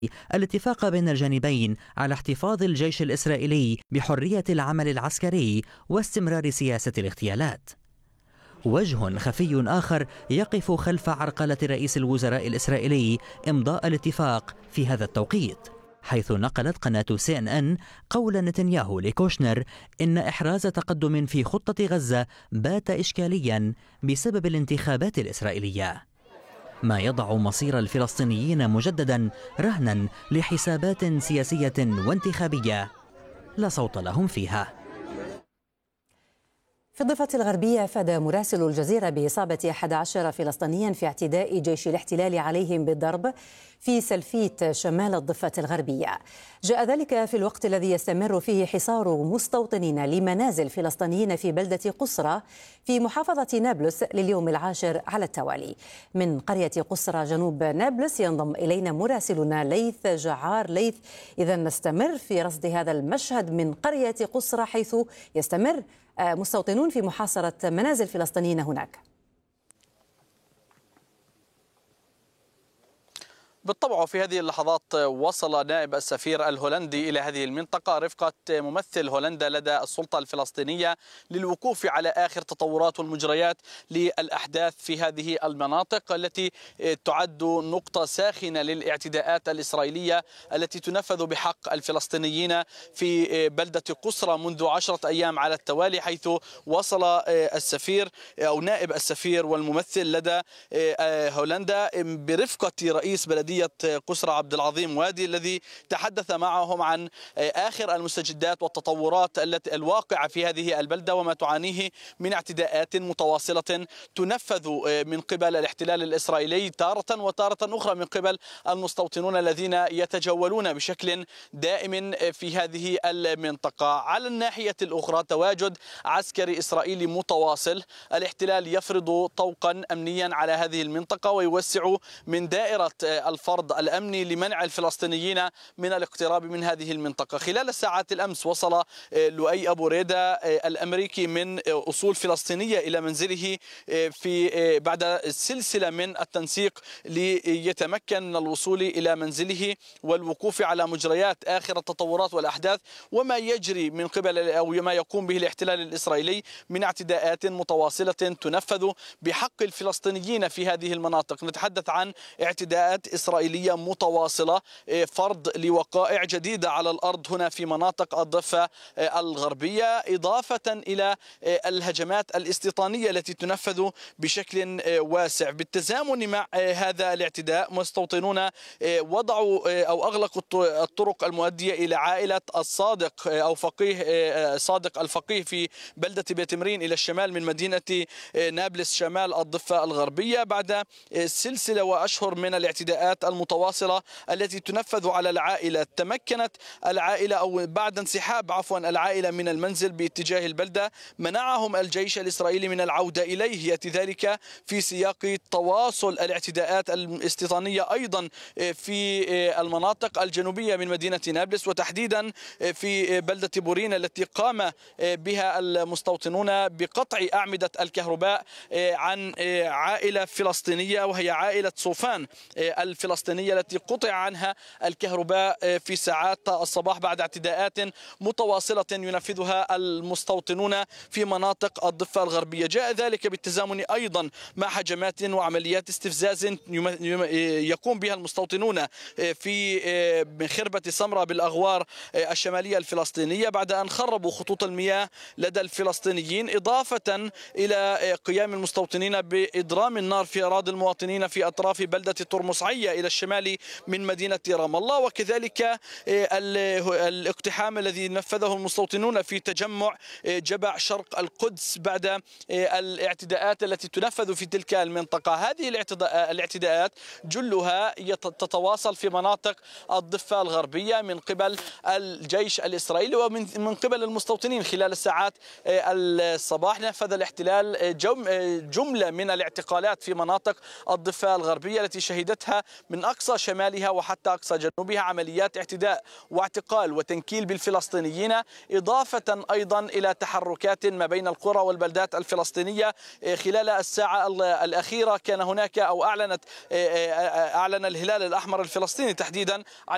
الاتفاق بين الجانبين على احتفاظ الجيش الإسرائيلي بحرية العمل العسكري واستمرار سياسة الاغتيالات. وجه خفي آخر يقف خلف عرقلة رئيس الوزراء الإسرائيلي إمضاء الاتفاق في هذا التوقيت، حيث نقلت قناة CNN قول نتنياهو لكوشنر إن إحراز تقدم في خطة غزة بات إشكاليا بسبب الانتخابات الإسرائيلية، ما يضع مصير الفلسطينيين مجددا رهنا لحسابات سياسية وانتخابية لا صوت لهم فيها. في الضفة الغربية أفاد مراسل الجزيرة بإصابة 11 فلسطينيا في اعتداء جيش الاحتلال عليهم بالضرب في سلفيت شمال الضفة الغربية. جاء ذلك في الوقت الذي يستمر فيه حصار مستوطنين لمنازل فلسطينيين في بلدة قصرى في محافظة نابلس لليوم العاشر على التوالي. من قرية قصرى جنوب نابلس ينضم إلينا مراسلنا ليث جعار. ليث، إذا نستمر في رصد هذا المشهد من قرية قصرى حيث يستمر مستوطنون في محاصرة منازل فلسطينيين هناك. بالطبع في هذه اللحظات وصل نائب السفير الهولندي إلى هذه المنطقة رفقة ممثل هولندا لدى السلطة الفلسطينية للوقوف على آخر تطورات والمجريات للأحداث في هذه المناطق التي تعد نقطة ساخنة للاعتداءات الإسرائيلية التي تنفذ بحق الفلسطينيين في بلدة قصرى منذ 10 أيام على التوالي، حيث وصل السفير أو نائب السفير والممثل لدى هولندا برفقة رئيس بلدية قصرى عبد العظيم وادي الذي تحدث معهم عن آخر المستجدات والتطورات الواقعة في هذه البلدة وما تعانيه من اعتداءات متواصلة تنفذ من قبل الاحتلال الإسرائيلي تارة وتارة أخرى من قبل المستوطنون الذين يتجولون بشكل دائم في هذه المنطقة. على الناحية الأخرى تواجد عسكري إسرائيلي متواصل. الاحتلال يفرض طوقا أمنيا على هذه المنطقة ويوسع من دائرة الفرض الأمني لمنع الفلسطينيين من الاقتراب من هذه المنطقة. خلال الساعات الأمس وصل لؤي أبو ريدة الأمريكي من أصول فلسطينية إلى منزله في بعد سلسلة من التنسيق ليتمكن من الوصول إلى منزله والوقوف على مجريات آخر التطورات والأحداث وما يجري من قبل أو ما يقوم به الاحتلال الإسرائيلي من اعتداءات متواصلة تنفذ بحق الفلسطينيين في هذه المناطق. نتحدث عن اعتداءات إسرائيلية متواصلة، فرض لوقائع جديدة على الأرض هنا في مناطق الضفة الغربية، إضافة إلى الهجمات الاستيطانية التي تنفذ بشكل واسع. بالتزامن مع هذا الاعتداء مستوطنون وضعوا أو أغلقوا الطرق المؤدية إلى عائلة الصادق أو فقيه صادق الفقيه في بلدة بيت مرين إلى الشمال من مدينة نابلس شمال الضفة الغربية بعد سلسلة وأشهر من الاعتداءات المتواصلة التي تنفذ على العائلة. تمكنت العائلة أو بعد انسحاب العائلة من المنزل باتجاه البلدة منعهم الجيش الإسرائيلي من العودة إليه. يأتي ذلك في سياق تواصل الاعتداءات الاستيطانية أيضا في المناطق الجنوبية من مدينة نابلس وتحديدا في بلدة بورين التي قام بها المستوطنون بقطع أعمدة الكهرباء عن عائلة فلسطينية وهي عائلة صوفان الفلسطينية التي قطع عنها الكهرباء في ساعات الصباح بعد اعتداءات متواصلة ينفذها المستوطنون في مناطق الضفة الغربية. جاء ذلك بالتزامن أيضا مع هجمات وعمليات استفزاز يقوم بها المستوطنون في خربة سمرة بالأغوار الشمالية الفلسطينية بعد أن خربوا خطوط المياه لدى الفلسطينيين، إضافة إلى قيام المستوطنين بإضرام النار في أراضي المواطنين في أطراف بلدة ترمصعية إلى الشمال من مدينة رام الله، وكذلك الاقتحام الذي نفذه المستوطنون في تجمع جبع شرق القدس بعد الاعتداءات التي تنفذ في تلك المنطقة. هذه الاعتداءات جلها تتواصل في مناطق الضفة الغربية من قبل الجيش الإسرائيلي ومن قبل المستوطنين. خلال الساعات الصباح نفذ الاحتلال جملة من الاعتقالات في مناطق الضفة الغربية التي شهدتها من أقصى شمالها وحتى أقصى جنوبها عمليات اعتداء واعتقال وتنكيل بالفلسطينيين، إضافة أيضا إلى تحركات ما بين القرى والبلدات الفلسطينية. خلال الساعة الأخيرة كان هناك أو أعلن الهلال الأحمر الفلسطيني تحديدا عن